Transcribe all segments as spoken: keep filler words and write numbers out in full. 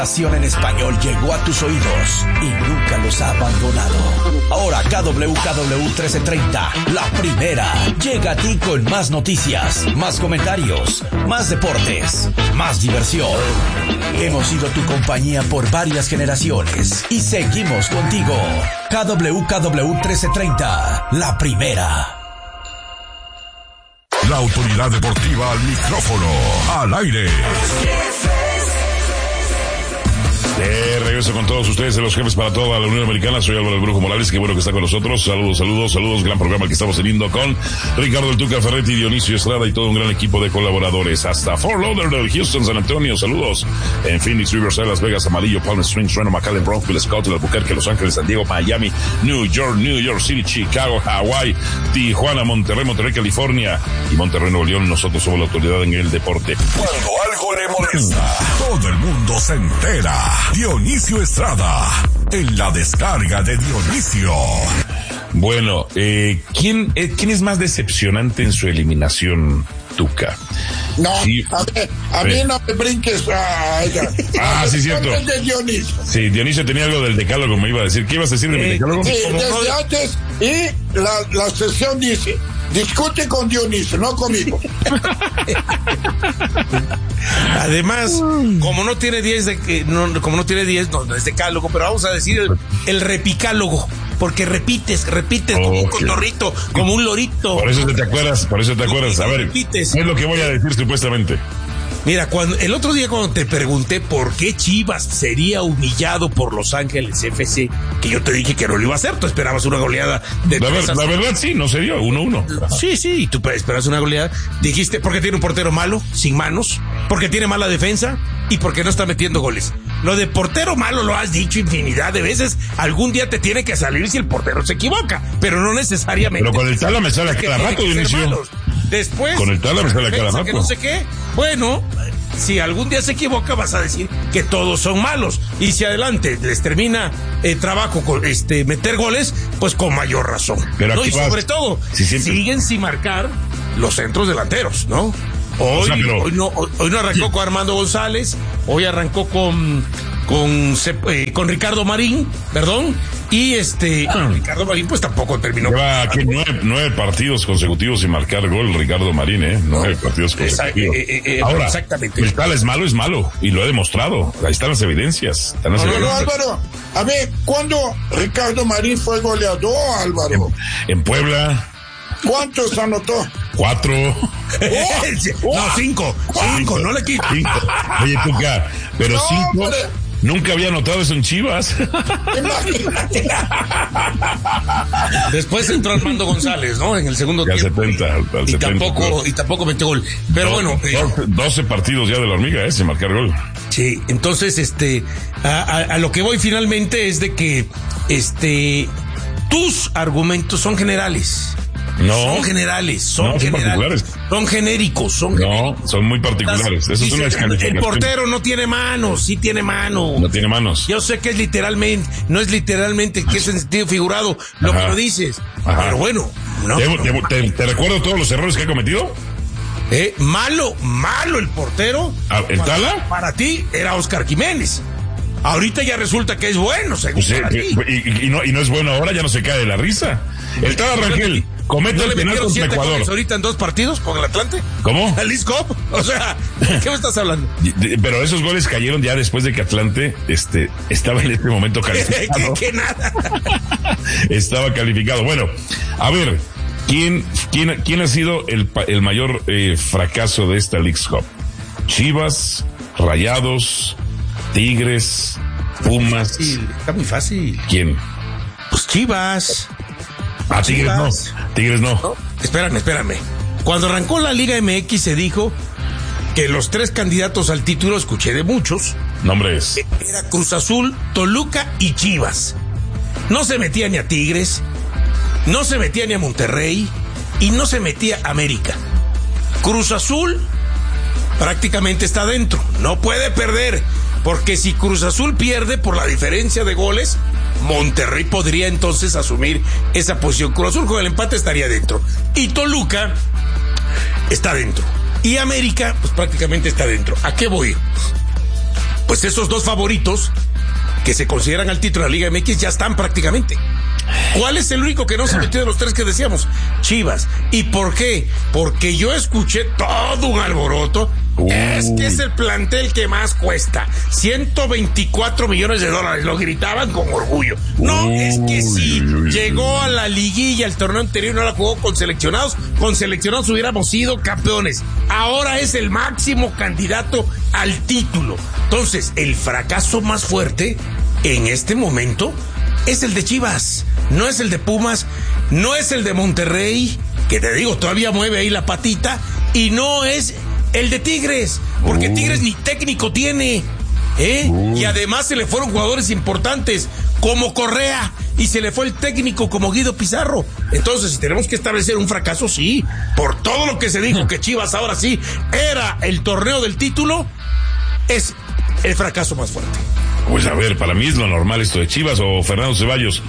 En español llegó a tus oídos y nunca los ha abandonado. Ahora K W K W trece treinta, la primera, llega a ti con más noticias, más comentarios, más deportes, más diversión. Hemos sido tu compañía por varias generaciones y seguimos contigo. K W K W trece treinta, la primera. La autoridad deportiva al micrófono, al aire. De regreso con todos ustedes de los jefes para toda la Unión Americana. Soy Álvaro el Brujo Morales, qué bueno que está con nosotros. Saludos, saludos, saludos. Gran programa que estamos teniendo con Ricardo El Tuca Ferretti, Dionisio Estrada y todo un gran equipo de colaboradores. Hasta Fort Lauderdale, Houston, San Antonio, saludos. En Phoenix, Riverside, Las Vegas, Amarillo, Palm Springs, Reno, McAllen, Brownsville, Scottsdale, Albuquerque, Los Ángeles, San Diego, Miami, New York, New York City, Chicago, Hawaii, Tijuana, Monterrey, Monterrey, California y Monterrey, Nuevo León. Nosotros somos la autoridad en el deporte. Cuando algo le molesta, todo el mundo se entera. Dionisio Estrada, en la descarga de Dionisio. Bueno, eh, ¿quién, eh, ¿quién es más decepcionante en su eliminación, Tuca? No, Sí. a ver, a mí no me brinques. Ah, Ah, sí, cierto. De Dionisio. Sí, Dionisio tenía algo del decálogo, me iba a decir. ¿Qué ibas a decir de mi Eh, decálogo? sí, ¿Cómo desde no? antes, y la, la sesión dice, discute con Dionisio, no conmigo. Además, como no tiene diez de que no, como no tiene diez, no, no es decálogo, pero vamos a decir el, el repicálogo, porque repites, repites Oh, como un okay. cotorrito, como un lorito. Por eso te acuerdas, por eso te acuerdas. A ver, Repites. ¿qué es lo que voy a decir supuestamente? Mira, cuando el otro día cuando te pregunté por qué Chivas sería humillado por Los Ángeles F C, que yo te dije que no lo iba a hacer, tú esperabas una goleada de La, tres ver, a la cero. verdad sí, no se dio, uno uno. Sí, sí, tú esperas una goleada. Dijiste, porque tiene un portero malo, sin manos, porque tiene mala defensa y porque no está metiendo goles. Lo de portero malo lo has dicho infinidad de veces. Algún día te tiene que salir si el portero se equivoca, pero no necesariamente. Pero con el Tala me sale a que cada tiene rato, que ser Dionisio. malos. Después, Con el Tala me sale a cada defensa, rato. que no sé qué. Bueno, si algún día se equivoca, vas a decir que todos son malos. Y si adelante les termina eh, trabajo con este meter goles, pues con mayor razón. Pero ¿no? aquí Y vas. sobre todo, Sí, siempre. siguen sin marcar los centros delanteros, ¿no? Hoy, O sea, pero- hoy no, hoy, hoy no arrancó con Armando González, hoy arrancó con con, eh, con Ricardo Marín, perdón, y este Ricardo Marín pues tampoco terminó. Lleva aquí nueve, nueve partidos consecutivos sin marcar gol Ricardo Marín, ¿eh? Nueve partidos Esa- consecutivos. eh, eh, eh, Ahora, exactamente. el Tala es malo, es malo, y lo ha demostrado. Ahí están las evidencias. Están las No, no, no, evidencias. Álvaro. A ver, ¿cuándo Ricardo Marín fue goleador, Álvaro? En Puebla, ¿Cuántos anotó? cuatro. No, cinco, cinco, no le quito. Cinco. Oye, Tuca, pero No, cinco. pero- Nunca había notado eso en Chivas. Imagínate. Después entró Armando González, ¿no? En el segundo Y al tiempo. setenta, al y setenta, tampoco, claro. y tampoco metió gol. Pero Do- bueno, eh, do- doce partidos ya de la hormiga, ¿eh? Sin marcar gol. sí, entonces, este, a, a- a lo que voy finalmente es de que, este, tus argumentos son generales. No. Son generales, son No, son generales. particulares. Son genéricos, son genéricos. No, son muy particulares. Eso es Dice, una el descalificación. portero no tiene manos, sí tiene mano. No tiene manos. Yo sé que es literalmente, no es literalmente, que es en sentido figurado lo Ajá. que lo dices. Ajá. Pero bueno, no. ¿Te, te- te- te recuerdo todos los errores que ha cometido? Eh, malo, malo el portero. Ah, ¿el Para- Tala? Para ti era Oscar Jiménez. Ahorita ya resulta que es bueno, según Sí, para ti. y, y- y no, y no es bueno ahora, ya no se cae de la risa. El Tala Rangel comete ¿No el le penal metieron contra siete Ecuador. goles ahorita en dos partidos con el Atlante? ¿Cómo? ¿Al Leagues Cup? O sea, ¿qué me estás hablando? Y- de- Pero esos goles cayeron ya después de que Atlante este, estaba en este momento que, calificado. que nada. Estaba calificado. Bueno, a ver, ¿quién, quién, quién ha sido el, pa- el mayor eh, fracaso de esta Leagues Cup? Chivas, Rayados, Tigres, Pumas. Fácil, está muy fácil. ¿Quién? Pues Chivas. Ah, Tigres no. Chivas. Tigres no. No, espérame, espérame. Cuando arrancó la Liga M X se dijo que los tres candidatos al título, escuché de muchos, Nombre es. era Cruz Azul, Toluca y Chivas. No se metía ni a Tigres, no se metía ni a Monterrey y no se metía a América. Cruz Azul prácticamente está dentro, no puede perder, porque si Cruz Azul pierde por la diferencia de goles, Monterrey podría entonces asumir esa posición. Cruz Azul con el empate estaría dentro. Y Toluca está dentro. Y América, pues prácticamente está dentro. ¿A qué voy? pues esos dos favoritos que se consideran al título de la Liga M X ya están prácticamente. ¿Cuál es el único que no se metió de los tres que decíamos? Chivas. ¿Y por qué? Porque yo escuché todo un alboroto. Uy. Es que es el plantel que más cuesta. ciento veinticuatro millones de dólares. Lo gritaban con orgullo. No, Uy. es que si llegó a la liguilla el torneo anterior, no la jugó con seleccionados. Con seleccionados hubiéramos sido campeones. Ahora es el máximo candidato al título. Entonces, el fracaso más fuerte en este momento es el de Chivas, no es el de Pumas, no es el de Monterrey, que te digo, todavía mueve ahí la patita, y no es el de Tigres, porque uh. Tigres ni técnico tiene, ¿eh? Uh. Y además se le fueron jugadores importantes, como Correa, y se le fue el técnico como Guido Pizarro. Entonces, si tenemos que establecer un fracaso, sí, por todo lo que se dijo que Chivas ahora sí era el torneo del título, es el fracaso más fuerte. Pues a ver, para mí es lo normal esto de Chivas o Fernando Ceballos,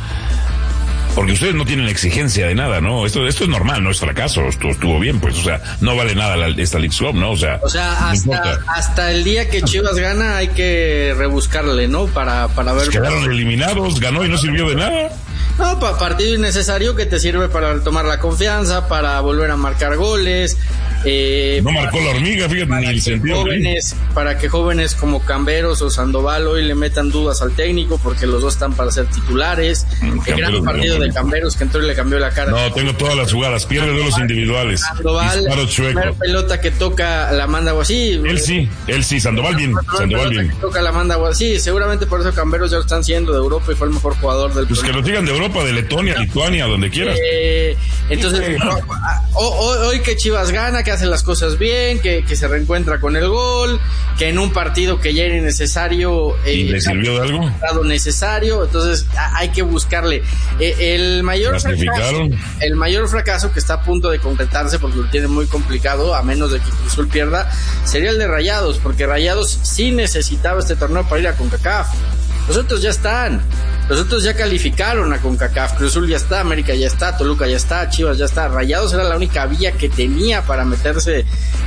porque ustedes no tienen exigencia de nada, ¿no? Esto esto es normal, no es fracaso, esto estuvo bien, pues, o sea, no vale nada la, esta League Cup, ¿no? O sea, o sea hasta, hasta el día que Chivas gana hay que rebuscarle, ¿no? Para, para ver... Pues quedaron eliminados, ganó y no sirvió de nada. No, pa- partido innecesario que te sirve para tomar la confianza, para volver a marcar goles. Eh, no marcó la hormiga, fíjate, ni el sentido. Jóvenes, para que jóvenes como Camberos o Sandoval hoy le metan dudas al técnico, porque los dos están para ser titulares. Mm, el gran partido de Camberos que entró y le cambió la cara. No, tengo todas las jugadas, pierde de los individuales. Sandoval, la primera pelota que toca la manda así. Él sí, él sí, Sandoval bien, Sandoval bien. Que toca la manda así, seguramente por eso Camberos ya lo están siendo de Europa y fue el mejor jugador del Pues programa. Que lo digan de Europa, de Letonia, Lituania, donde quieras. Eh, entonces, sí. no, hoy, hoy que Chivas gana, que hace las cosas bien, que, que se reencuentra con el gol, que en un partido que ya era innecesario, eh, ¿y le sirvió de algo? Necesario, entonces a, hay que buscarle. Eh, el mayor fracaso, el mayor fracaso que está a punto de concretarse, porque lo tiene muy complicado, a menos de que Cruz Azul pierda, sería el de Rayados, porque Rayados sí necesitaba este torneo para ir a CONCACAF. Los otros ya están, los otros ya calificaron a CONCACAF, Cruz Azul ya está, América ya está, Toluca ya está, Chivas ya está, Rayados era la única vía que tenía para meterse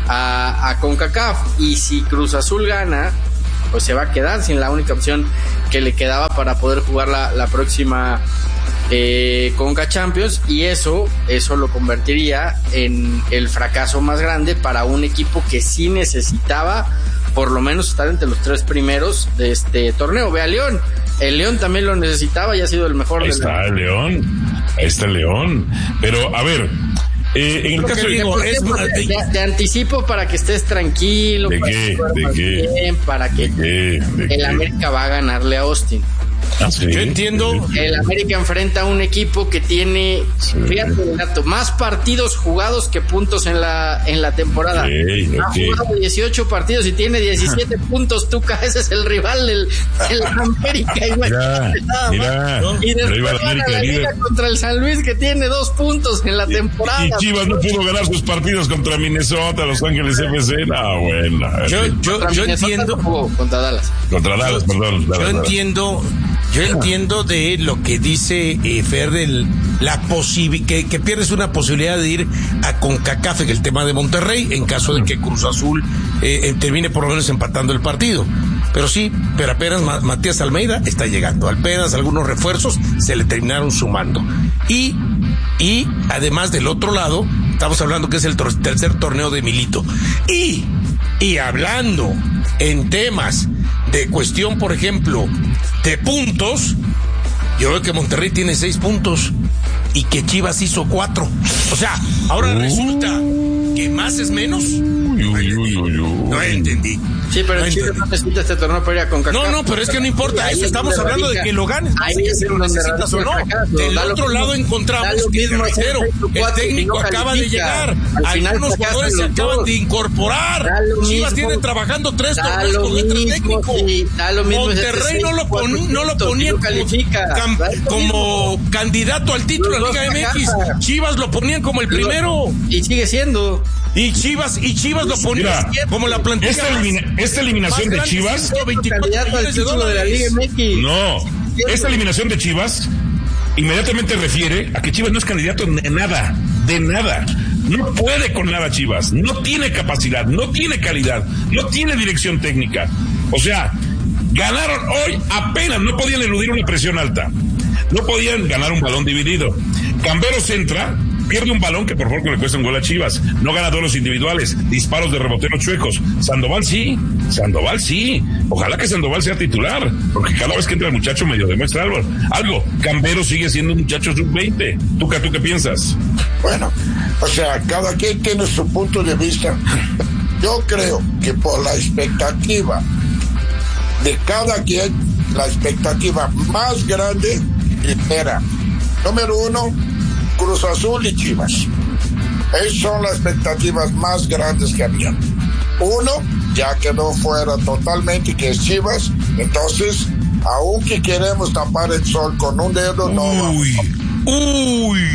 a, a CONCACAF, y si Cruz Azul gana, pues se va a quedar sin la única opción que le quedaba para poder jugar la, la próxima eh, Conca Champions, y eso, eso lo convertiría en el fracaso más grande para un equipo que sí necesitaba por lo menos estar entre los tres primeros de este torneo. Ve a León, el León también lo necesitaba y ha sido el mejor. Ahí está el León, ahí está el León, pero a ver, eh, en el Lo caso de digo, es, te, te anticipo para que estés tranquilo, ¿de para qué? que ¿De qué? bien, para que ¿De qué? ¿De el qué? América va a ganarle a Austin. ¿Ah, sí? Yo entiendo. El América enfrenta a un equipo que tiene, sí. fíjate el dato, más partidos jugados que puntos en la en la temporada. Okay, ha okay. jugado dieciocho partidos y tiene diecisiete puntos. Tuca, ese es el rival del, del América. Mira, mira, y después van a la liga contra el San Luis, que tiene dos puntos en la temporada. Y, y Chivas no pudo ganar sus partidos contra Minnesota, Los Ángeles F C. No, bueno. Yo, yo, yo entiendo. Contra Dallas. Contra Dallas, perdón. Yo entiendo. Yo entiendo de lo que dice eh, Fer, del, la posibi- que, que pierdes una posibilidad de ir a CONCACAF en el tema de Monterrey, en caso de que Cruz Azul eh, eh, termine por lo menos empatando el partido. Pero sí, pero apenas Ma- Matías Almeida está llegando, apenas algunos refuerzos se le terminaron sumando. Y, y además del otro lado, estamos hablando que es el tor- tercer torneo de Milito. Y, y hablando en temas de cuestión, por ejemplo, de puntos, yo veo que Monterrey tiene seis puntos y que Chivas hizo cuatro. O sea, ahora uh, resulta que más es menos. Uy, uy, uy, uy, uy. No entendí. Sí, pero no el Chivas no necesita este torneo para ir a CONCACAF. No, no, pero es que no importa eso. Estamos hablando de que lo ganes. Ahí es si lo necesitas o no. Del otro lado encontramos que Guerrero, el técnico acaba de llegar. Algunos jugadores se acaban de incorporar. Chivas tiene trabajando tres torneos con otro técnico. Monterrey no lo pon, no lo ponía como, como candidato al título de la Liga M X. Chivas lo ponían como el primero. Y sigue siendo. Y Chivas, y Chivas lo ponía como la plantilla. Esta, elimina, esta eliminación de Chivas. Candidato al título de la Liga M X. No, esta eliminación de Chivas inmediatamente refiere a que Chivas no es candidato de nada, de nada. No puede con nada Chivas, no tiene capacidad, no tiene calidad, no tiene dirección técnica. O sea, Ganaron hoy apenas, no podían eludir una presión alta. No podían ganar un balón dividido. Camberos entra, pierde un balón que por poco le cuesta un gol a Chivas. No gana duelos individuales, disparos de reboteros chuecos. Sandoval sí, Sandoval sí. Ojalá que Sandoval sea titular, porque cada vez que entra el muchacho medio demuestra algo. Algo. Camberos sigue siendo un muchacho sub veinte. ¿Tú, ¿Tú qué piensas? Bueno, o sea, cada quien tiene su punto de vista. Yo creo que por la expectativa de cada quien, la expectativa más grande era, número uno, Cruz Azul y Chivas. Esas son las expectativas más grandes que había. Uno ya quedó fuera totalmente, que es Chivas. Entonces, aunque queremos tapar el sol con un dedo, no uy, vamos, uy.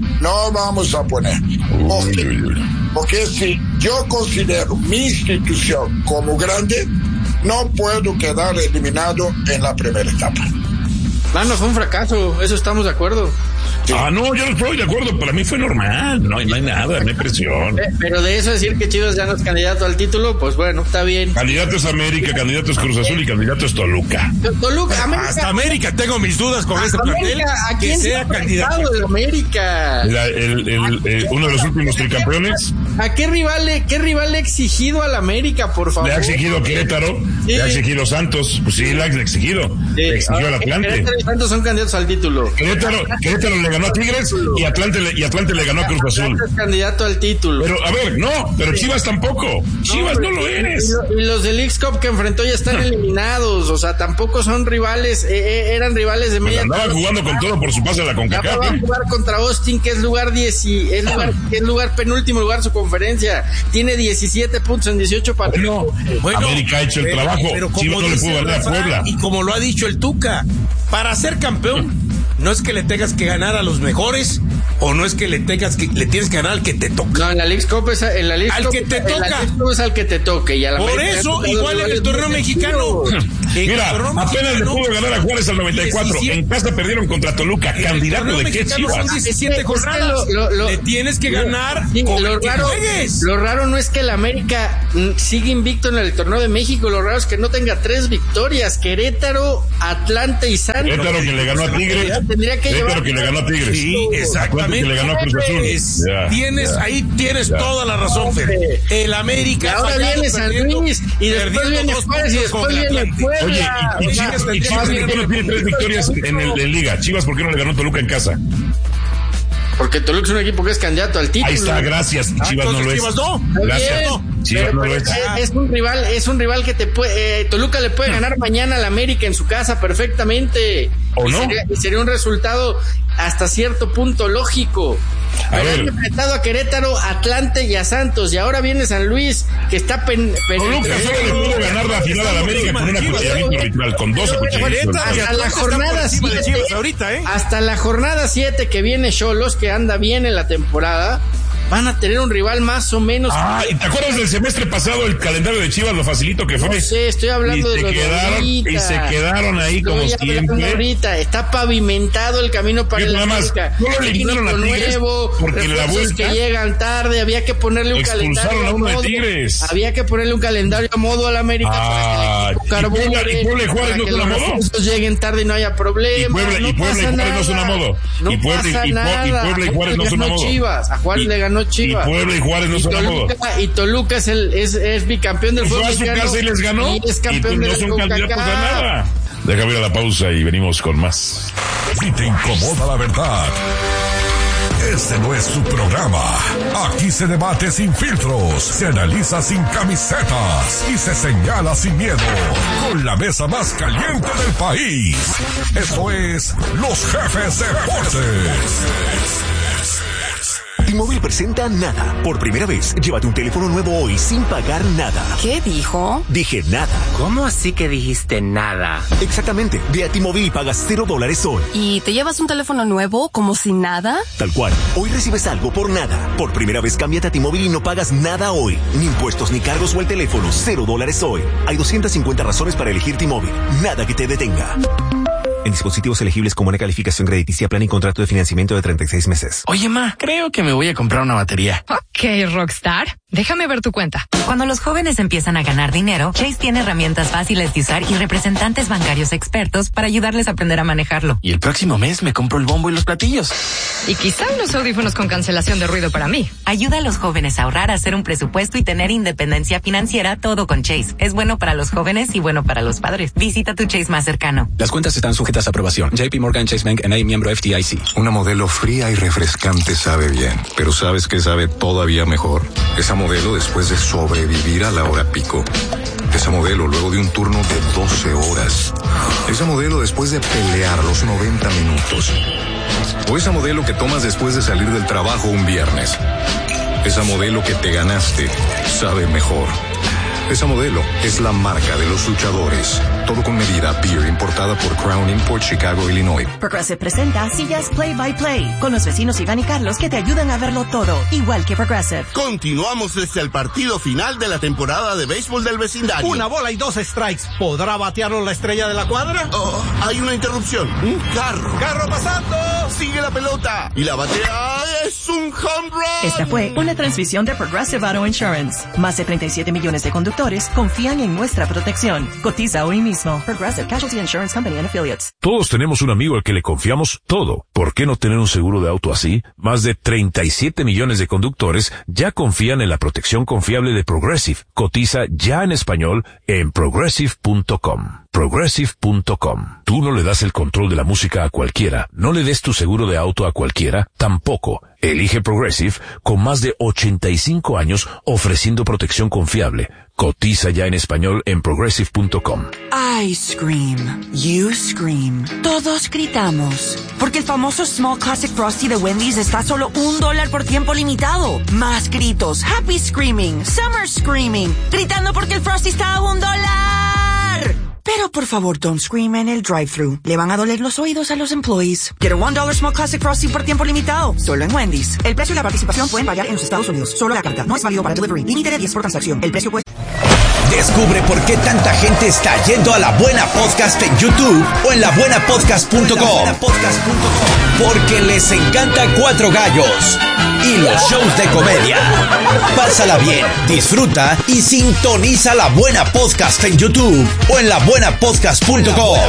no vamos a poner. Porque, uy, uy, uy. porque si yo considero mi institución como grande, no puedo quedar eliminado en la primera etapa. Ah, no, fue un fracaso, eso estamos de acuerdo. Sí. Ah, no, yo no estoy de acuerdo, para mí fue normal, no, no hay nada, no hay presión. Pero de eso decir que Chivas ya no es candidato al título, pues bueno, está bien. Candidato es América, candidato es Cruz Azul y candidato es Toluca. Toluca, América. Hasta América tengo mis dudas con este plantel. ¿A quién sea candidato de América? La, el, el, el, eh, uno de los últimos tricampeones. ¿A qué rival le, qué rival le ha exigido al América, por favor? Le ha exigido Querétaro, sí. Le ha exigido Santos, pues sí, le ha exigido. Sí. Le exigió al Atlante. Querétaro y Santos son candidatos al título. Querétaro, Querétaro le ganó a Tigres y Atlante le, y Atlante le ganó a Cruz Azul. Atlante es candidato al título. Pero, a ver, no, pero Chivas tampoco. Chivas no, no lo eres. Y los del X-Cup que enfrentó ya están eliminados, o sea, tampoco son rivales, eh, eh, eran rivales de media. Pues andaban jugando con todo por su pase a la CONCACAF. Ya van a jugar contra Austin, que es lugar diez, es lugar, que es lugar penúltimo lugar su conferencia. Tiene diecisiete puntos en dieciocho partidos. Bueno, bueno, América ha hecho el pero, trabajo. Pero Chivas no le pudo ganar a Puebla. Y como lo ha dicho el Tuca, para ser campeón no es que le tengas que ganar a los mejores, o no es que le tengas que le tienes que ganar al que te toca. No, en la League Cup es en la League al Cup, que te toca. La League Cup es al que te toque y a la Por eso igual en el torneo mexicano. Mira, apenas le pudo ganar a Juárez al noventa y cuatro. diecisiete En casa perdieron contra Toluca, candidato de qué Chivas. Son diecisiete jornadas. Lo, lo, le tienes que ganar sí, con lo raro, lo raro no es que el América sigue invicto en el torneo de México, lo raro es que no tenga tres victorias. Querétaro, Atlante y Santos. Querétaro que le ganó a Tigres. Tendría que llevar que le ganó a Tigres. Sí, exactamente. Que le ganó a Cruz Azul. Es, yeah, tienes, yeah, ahí tienes yeah. toda la razón, Fede. El América. Y ahora viene San Luis y después viene Juárez y después viene Puebla. Oye, y, y, y Chivas, y Chivas ¿por qué no tiene tres victorias en, el, en Liga? Chivas, ¿por qué no le ganó Toluca en casa? Porque Toluca es un equipo que es candidato al título. Ahí está, gracias. Y Chivas ah, no lo es. Chivas no. Gracias. No. Chivas pero, no pero lo es. Es un rival, es un rival que te puede, eh, Toluca le puede ganar mañana al América en su casa perfectamente. ¿O y no? Sería, y sería un resultado hasta cierto punto lógico. A pero ver. han enfrentado a Querétaro, Atlante y a Santos, y ahora viene San Luis, que está pen, pen Toluca solo le pudo ganar la final a la América con un acuchillamiento arbitral, con dos acuchillamientos. Hasta la jornada siete, ahorita, ¿eh? hasta la jornada siete que viene Xolos, que anda bien en la temporada, van a tener un rival más o menos. Ah, ¿y te acuerdas del semestre pasado el calendario de Chivas, lo facilito que fue? No sé, estoy hablando y de se los quedaron, ahorita. Y se quedaron ahí estoy como siempre. Ahorita está pavimentado el camino para el América. No lo eliminaron a Tigres nuevo, porque la vuelta que llegan tarde, había que ponerle un calendario a uno modo, de Tigres. Había que ponerle un calendario a modo al América ah, para que y Puebla, y Puebla y Juárez no son a modo. Los lleguen tarde y no haya problema. Y Puebla, no y Puebla y Juárez no son a modo. No y Puebla, pasa y, nada. y Puebla y Juárez no son a modo. Chivas, a Juárez le ganó Chivas. Y Puebla y Juárez no son a modo. Y Toluca es el es, es bicampeón del fútbol mexicano. Fue a su casa y les ganó. Y es campeón y de no la son candidatos a nada. Déjame ir a la pausa y venimos con más. Si te incomoda la verdad, este no es su programa. Aquí se debate sin filtros, se analiza sin camisetas y se señala sin miedo. Con la mesa más caliente del país. Esto es Los Jefes Deportes. T-Mobile presenta Nada. Por primera vez, llévate un teléfono nuevo hoy sin pagar nada. ¿Qué dijo? Dije nada. ¿Cómo así que dijiste nada? Exactamente. Ve a T-Mobile y pagas cero dólares hoy. ¿Y te llevas un teléfono nuevo como si nada? Tal cual. Hoy recibes algo por nada. Por primera vez, cámbiate a T-Mobile y no pagas nada hoy. Ni impuestos ni cargos o el teléfono. Cero dólares hoy. Hay doscientas cincuenta razones para elegir T-Mobile. Nada que te detenga. En dispositivos elegibles con buena calificación crediticia, plan y contrato de financiamiento de treinta y seis meses. Oye, ma, creo que me voy a comprar una batería. Ok, Rockstar. Déjame ver tu cuenta. Cuando los jóvenes empiezan a ganar dinero, Chase tiene herramientas fáciles de usar y representantes bancarios expertos para ayudarles a aprender a manejarlo. Y el próximo mes me compro el bombo y los platillos. Y quizá unos audífonos con cancelación de ruido para mí. Ayuda a los jóvenes a ahorrar, a hacer un presupuesto y tener independencia financiera, todo con Chase. Es bueno para los jóvenes y bueno para los padres. Visita tu Chase más cercano. Las cuentas están sujetas a aprobación. J P Morgan Chase Bank N A, miembro F D I C. Una modelo fría y refrescante sabe bien, pero ¿sabes qué sabe todavía mejor? Esa modelo después de sobrevivir a la hora pico. Esa modelo luego de un turno de doce horas. Esa modelo después de pelear los noventa minutos. O esa modelo que tomas después de salir del trabajo un viernes. Esa modelo que te ganaste sabe mejor. Esa modelo es la marca de los luchadores. Todo con medida. Beer importada por Crown Import, Chicago, Illinois. Progressive presenta sillas Play by Play con los vecinos Iván y Carlos que te ayudan a verlo todo, igual que Progressive. Continuamos desde el partido final de la temporada de béisbol del vecindario. Una bola y dos strikes. ¿Podrá batearlo la estrella de la cuadra? Oh, hay una interrupción. Un carro. ¡Carro pasando! Sigue la pelota. Y la batea es un home run. Esta fue una transmisión de Progressive Auto Insurance. Más de treinta y siete millones de conductores confían en nuestra protección. Cotiza hoy mismo. Progressive Casualty Insurance Company and Affiliates. Todos tenemos un amigo al que le confiamos todo. ¿Por qué no tener un seguro de auto así? Más de treinta y siete millones de conductores ya confían en la protección confiable de Progressive. Cotiza ya en español en progressive punto com. progressive punto com. Tú no le das el control de la música a cualquiera. No le des tu seguro de auto a cualquiera. Tampoco. Elige Progressive con más de ochenta y cinco años ofreciendo protección confiable. Cotiza ya en español en progressive punto com. I scream. You scream. Todos gritamos. Porque el famoso Small Classic Frosty de Wendy's está a solo un dólar por tiempo limitado. Más gritos. Happy Screaming. Summer Screaming. Gritando porque el Frosty está a un dólar. Pero por favor, don't scream en el drive-thru. Le van a doler los oídos a los employees. Get a one dollar Small Classic Frosty por tiempo limitado. Solo en Wendy's. El precio y la participación pueden variar en los Estados Unidos. Solo la carta. No es válido para delivery. Límite de diez por transacción. El precio puede... Descubre por qué tanta gente está yendo a La Buena Podcast en YouTube o en la buena podcast punto com. Porque les encanta Cuatro Gallos y los shows de comedia. Pásala bien, disfruta y sintoniza La Buena Podcast en YouTube o en la buena podcast punto com.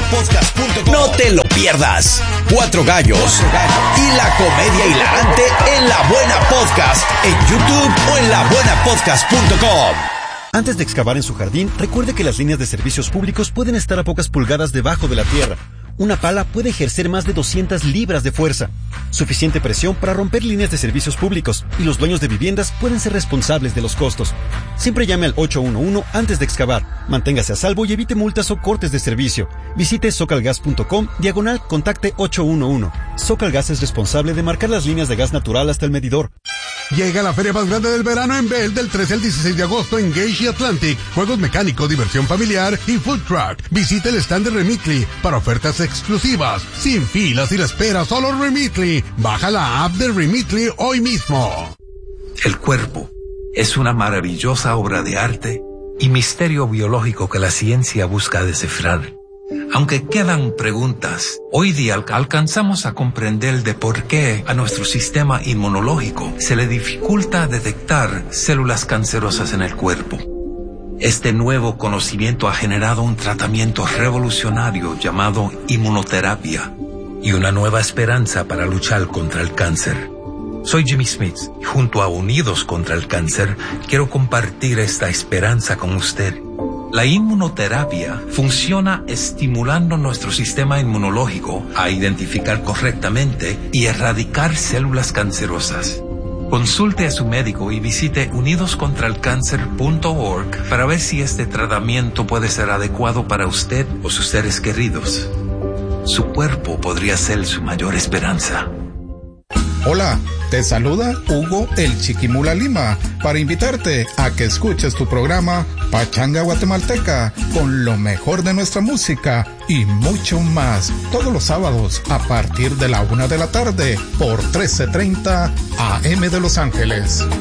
No te lo pierdas. Cuatro Gallos y la comedia hilarante en La Buena Podcast en YouTube o en la buena podcast punto com. Antes de excavar en su jardín, recuerde que las líneas de servicios públicos pueden estar a pocas pulgadas debajo de la tierra. Una pala puede ejercer más de doscientas libras de fuerza. Suficiente presión para romper líneas de servicios públicos, y los dueños de viviendas pueden ser responsables de los costos. Siempre llame al ocho uno uno antes de excavar. Manténgase a salvo y evite multas o cortes de servicio. Visite socalgas punto com, diagonal contacte ocho uno uno. Socalgas es responsable de marcar las líneas de gas natural hasta el medidor. Llega la feria más grande del verano en Bell del trece al dieciséis de agosto en Gage y Atlantic. Juegos mecánicos, diversión familiar y food truck. Visite el stand de Remitly para ofertas exclusivas. Sin filas y la espera, solo Remitly. Baja la app de Remitly hoy mismo. El cuerpo es una maravillosa obra de arte y misterio biológico que la ciencia busca descifrar. Aunque quedan preguntas, hoy día alcanzamos a comprender de por qué a nuestro sistema inmunológico se le dificulta detectar células cancerosas en el cuerpo. Este nuevo conocimiento ha generado un tratamiento revolucionario llamado inmunoterapia y una nueva esperanza para luchar contra el cáncer. Soy Jimmy Smith y junto a Unidos contra el Cáncer quiero compartir esta esperanza con usted. La inmunoterapia funciona estimulando nuestro sistema inmunológico a identificar correctamente y erradicar células cancerosas. Consulte a su médico y visite unidos contra el cáncer punto org para ver si este tratamiento puede ser adecuado para usted o sus seres queridos. Su cuerpo podría ser su mayor esperanza. Hola, te saluda Hugo el Chiquimula Lima para invitarte a que escuches tu programa Pachanga Guatemalteca con lo mejor de nuestra música y mucho más todos los sábados a partir de la una de la tarde por trece treinta A M de Los Ángeles.